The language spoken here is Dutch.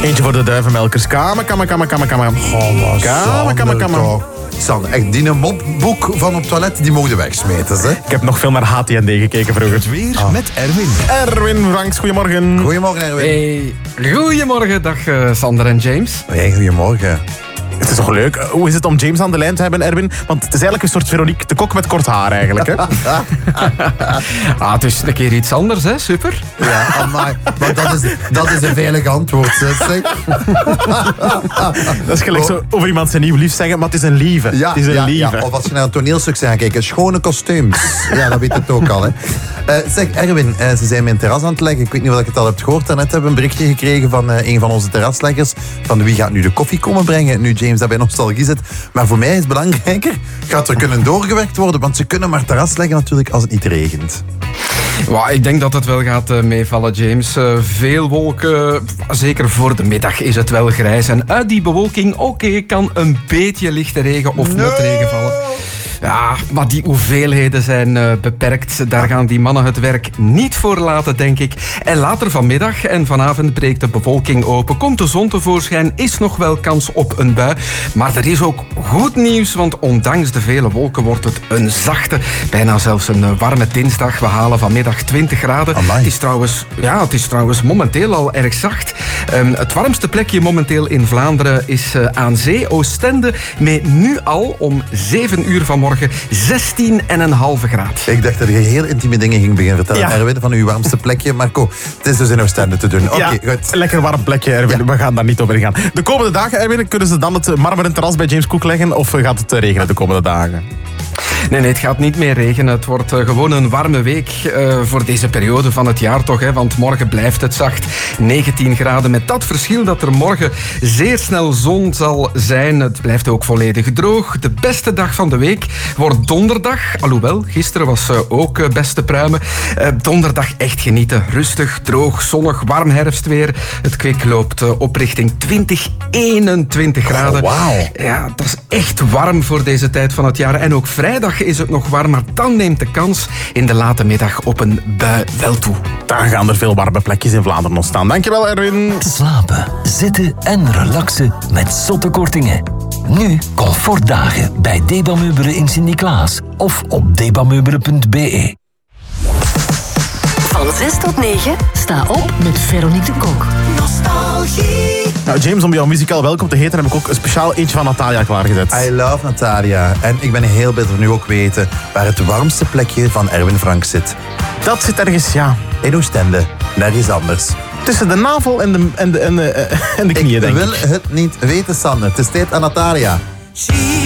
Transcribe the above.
Eentje voor de duivenmelkers. Kamen. Sander, echt die mopboek van op het toilet, die mogen wegsmeten. Hè? Ik heb nog veel naar HTND gekeken vroeger. Het weer met Erwin. Erwin Franks, goedemorgen. Goedemorgen, Erwin. Hey, goedemorgen, dag Sander en James. Hey, goedemorgen. Het is toch leuk? Hoe is het om James aan de lijn te hebben, Erwin? Want het is eigenlijk een soort Veronique de Kok met kort haar eigenlijk, hè? Het is een keer iets anders, hè? Super. Ja, amai. Want dat is een veilig antwoord, zeg. Dat is gelijk zo over iemand zijn nieuw lief zeggen, maar het is een lieve. Ja, het is een lieve. ja. Of als je naar een toneelstuk gaat kijken, schone kostuums. Ja, dat weet het ook al, hè. Zeg, Erwin, ze zijn mijn terras aan het leggen. Ik weet niet of je het al hebt gehoord. Daarnet hebben we een berichtje gekregen van een van onze terrasleggers. Van wie gaat nu de koffie komen brengen? Nu James dat bij nostalgie zit. Maar voor mij is het belangrijker, gaat er kunnen doorgewerkt worden? Want ze kunnen maar terras leggen natuurlijk als het niet regent. Ik denk dat het wel gaat meevallen, James. Veel wolken, zeker voor de middag is het wel grijs. En uit die bewolking, kan een beetje lichte regen of motregen vallen. Ja, maar die hoeveelheden zijn beperkt. Daar gaan die mannen het werk niet voor laten, denk ik. En later vanmiddag en vanavond breekt de bewolking open. Komt de zon tevoorschijn, is nog wel kans op een bui. Maar er is ook goed nieuws, want ondanks de vele wolken wordt het een zachte, bijna zelfs een warme dinsdag. We halen vanmiddag 20 graden. Het is trouwens momenteel al erg zacht. Het warmste plekje momenteel in Vlaanderen is aan zee, Oostende, met nu al om 7 uur vanmorgen 16,5 graden. Ik dacht dat je heel intieme dingen ging beginnen vertellen, Erwin, van uw warmste plekje. Marco, het is dus in Oostende te doen. Oké, goed. Lekker warm plekje, Erwin. Ja. We gaan daar niet op ingaan. De komende dagen, Erwin, kunnen ze dan het marmeren terras bij James Cook leggen? Of gaat het regenen de komende dagen? Nee, het gaat niet meer regenen. Het wordt gewoon een warme week voor deze periode van het jaar toch. Hè? Want morgen blijft het zacht. 19 graden. Met dat verschil dat er morgen zeer snel zon zal zijn. Het blijft ook volledig droog. De beste dag van de week wordt donderdag. Alhoewel, gisteren was ook beste pruimen. Donderdag echt genieten. Rustig, droog, zonnig, warm herfstweer. Het kwik loopt op richting 21 graden. Wauw. Ja, dat is echt warm voor deze tijd van het jaar. En ook vrijdag is het nog warm, maar dan neemt de kans in de late middag op een bui wel toe. Dan gaan er veel warme plekjes in Vlaanderen ontstaan. Dankjewel, Erwin. Slapen, zitten en relaxen met zotte kortingen. Nu comfortdagen bij Debameubelen in Sint-Niklaas of op debameubelen.be. Van 6 tot 9, sta op met Veronique de Kok. Nostalgie. Nou, James, om jou muzikaal welkom te heten, heb ik ook een speciaal eentje van Natalia klaargezet. I love Natalia. En ik ben heel blij dat we nu ook weten waar het warmste plekje van Erwin Franks zit. Dat zit ergens, in Oostende. Nergens anders. Tussen de navel en de knieën, denk ik. Ik wil het niet weten, Sander. Het is tijd aan Natalia.